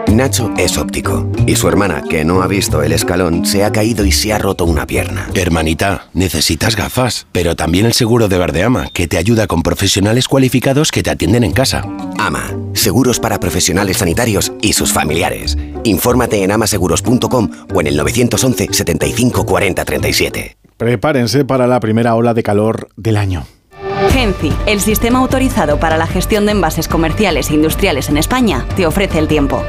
Nacho es óptico y su hermana, que no ha visto el escalón, se ha caído y se ha roto una pierna. Hermanita, necesitas gafas, pero también el seguro de Verdeama, que te ayuda con profesionales cualificados que te atienden en casa. AMA, seguros para profesionales sanitarios y sus familiares. Infórmate en amaseguros.com o en el 911 75 40 37. Prepárense para la primera ola de calor del año. Genci, el sistema autorizado para la gestión de envases comerciales e industriales en España, te ofrece el tiempo.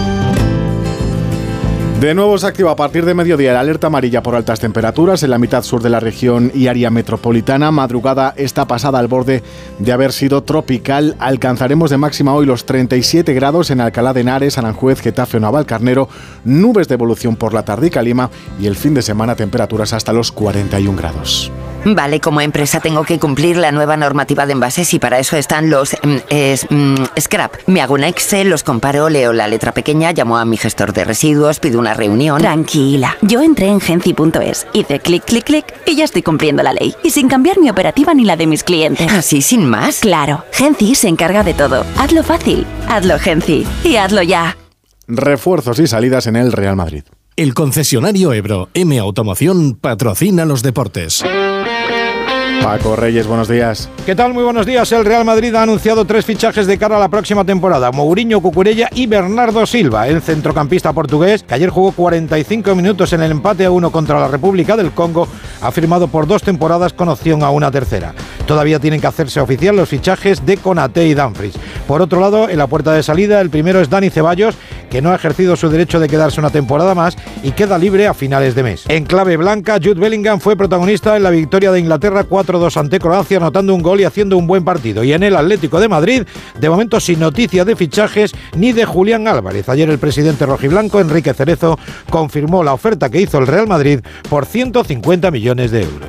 De nuevo se activa a partir de mediodía la alerta amarilla por altas temperaturas en la mitad sur de la región y área metropolitana. Madrugada está pasada al borde de haber sido tropical. Alcanzaremos de máxima hoy los 37 grados en Alcalá de Henares, Aranjuez, Getafe o Navalcarnero. Nubes de evolución por la tarde y Calima, y el fin de semana temperaturas hasta los 41 grados. Vale, como empresa tengo que cumplir la nueva normativa de envases y para eso están los scrap. Me hago un Excel, los comparo, leo la letra pequeña, llamo a mi gestor de residuos, pido una reunión. Tranquila, yo entré en Genci.es, hice clic, clic, clic y ya estoy cumpliendo la ley. Y sin cambiar mi operativa ni la de mis clientes. ¿Así sin más? Claro, Genci se encarga de todo. Hazlo fácil, hazlo Genci y hazlo ya. Refuerzos y salidas en el Real Madrid. El concesionario Ebro M Automoción patrocina los deportes. Paco Reyes, buenos días. ¿Qué tal? Muy buenos días. El Real Madrid ha anunciado 3 fichajes de cara a la próxima temporada. Mourinho, Cucurella y Bernardo Silva, el centrocampista portugués, que ayer jugó 45 minutos en el empate a 1 contra la República del Congo, ha firmado por 2 temporadas con opción a una tercera. Todavía tienen que hacerse oficial los fichajes de Konaté y Dumfries. Por otro lado, en la puerta de salida, el primero es Dani Ceballos, que no ha ejercido su derecho de quedarse una temporada más y queda libre a finales de mes. En clave blanca, Jude Bellingham fue protagonista en la victoria de Inglaterra 4-2 ante Croacia, anotando un gol y haciendo un buen partido. Y en el Atlético de Madrid, de momento sin noticia de fichajes ni de Julián Álvarez. Ayer el presidente rojiblanco, Enrique Cerezo, confirmó la oferta que hizo el Real Madrid por 150 millones de euros.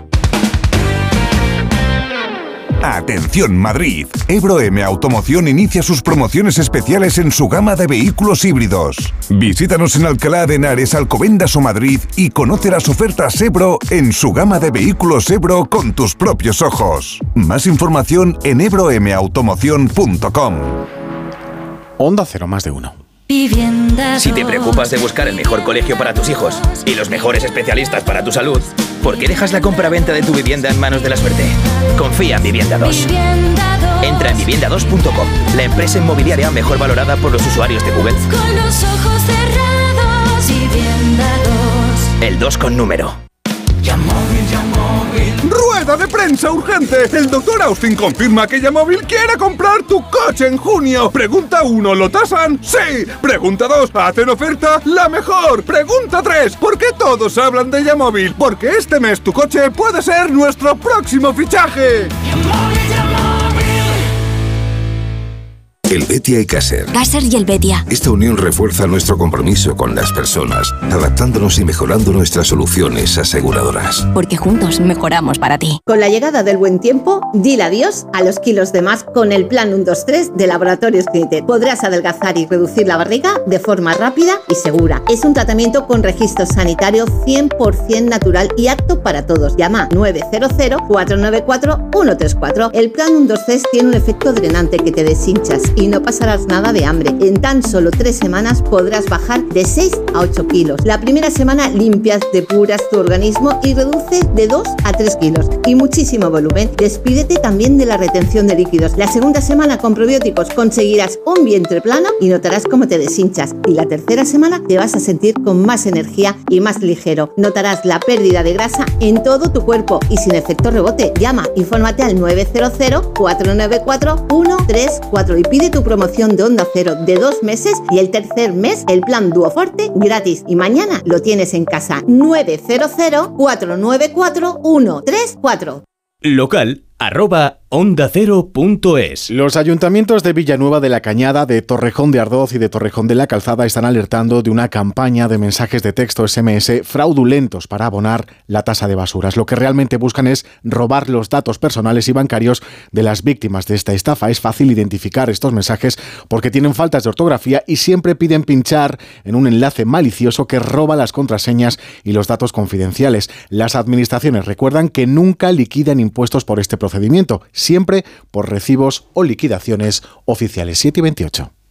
Atención Madrid, Ebro M Automoción inicia sus promociones especiales en su gama de vehículos híbridos. Visítanos en Alcalá de Henares, Alcobendas o Madrid y conoce las ofertas Ebro en su gama de vehículos Ebro con tus propios ojos. Más información en ebromautomoción.com. Onda Cero, más de uno. Si te preocupas de buscar el mejor colegio para tus hijos y los mejores especialistas para tu salud, ¿por qué dejas la compraventa de tu vivienda en manos de la suerte? Confía en Vivienda 2. Entra en vivienda2.com, la empresa inmobiliaria mejor valorada por los usuarios de Google. Con los ojos cerrados, Vivienda 2. El 2 con número. ¡Rueda de prensa urgente! El doctor Austin confirma que Yamóvil quiere comprar tu coche en junio. Pregunta 1, ¿lo tasan? ¡Sí! Pregunta 2, ¿hacen oferta? ¡La mejor! Pregunta 3, ¿por qué todos hablan de Yamóvil? Porque este mes tu coche puede ser nuestro próximo fichaje. Helvetia y Caser. Caser y Helvetia. Esta unión refuerza nuestro compromiso con las personas, adaptándonos y mejorando nuestras soluciones aseguradoras. Porque juntos mejoramos para ti. Con la llegada del buen tiempo, dile adiós a los kilos de más con el plan 1-2-3 de Laboratorios Clinic. Podrás adelgazar y reducir la barriga de forma rápida y segura. Es un tratamiento con registro sanitario 100% natural y apto para todos. Llama 900-494-134. El plan 1-2-3 tiene un efecto drenante que te deshinchas y no pasarás nada de hambre. En tan solo 3 semanas podrás bajar de 6 a 8 kilos. La primera semana limpias, depuras tu organismo y reduces de 2 a 3 kilos. Y muchísimo volumen. Despídete también de la retención de líquidos. La segunda semana con probióticos conseguirás un vientre plano y notarás cómo te deshinchas. Y la tercera semana te vas a sentir con más energía y más ligero. Notarás la pérdida de grasa en todo tu cuerpo y sin efecto rebote. Llama, infórmate al 900-494-134 y pide tu promoción de Onda Cero de 2 meses y el tercer mes el plan Duoforte gratis. Y mañana lo tienes en casa. 900-494-134. Local @ondacero.es. Los ayuntamientos de Villanueva de la Cañada, de Torrejón de Ardoz y de Torrejón de la Calzada están alertando de una campaña de mensajes de texto SMS fraudulentos para abonar la tasa de basuras. Lo que realmente buscan es robar los datos personales y bancarios de las víctimas de esta estafa. Es fácil identificar estos mensajes porque tienen faltas de ortografía y siempre piden pinchar en un enlace malicioso que roba las contraseñas y los datos confidenciales. Las administraciones recuerdan que nunca liquidan impuestos por este procedimiento, siempre por recibos o liquidaciones oficiales. 7 y 28.